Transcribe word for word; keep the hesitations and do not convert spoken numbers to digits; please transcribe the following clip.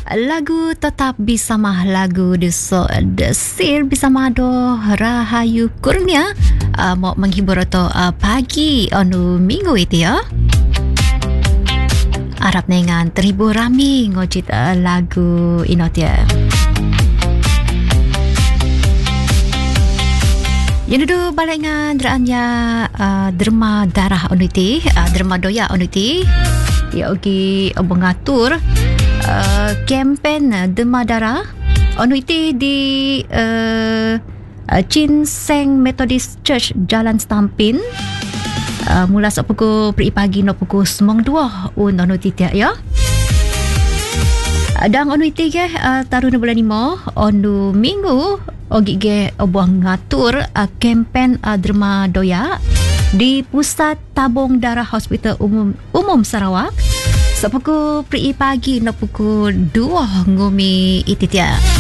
Lagu tetap bersama lagu Desok Desir bersama do Rahayu Kurnia uh, mau menghibur atau uh, pagi onu minggu itu ya. Arab dengan terhibur rami ngocit uh, lagu inot ya. Yang dulu balik dengan deraannya uh, derma darah oniti, uh, derma doya oniti. Ya ogi mengatur uh, kempen uh, derma darah oniti di uh, uh, Chin Seng Methodist Church Jalan Stampin. Uh, mula sok pukul peri pagi no pukul semong dua un oniti tiak ya. Dan onu iti ke uh, taruh bulan lima onu minggu ogi ke obuang ngatur uh, kempen uh, derma doya di Pusat Tabung Darah Hospital Umum Umum Sarawak sepukul peri pagi no pukul dua ngumi iti tiak.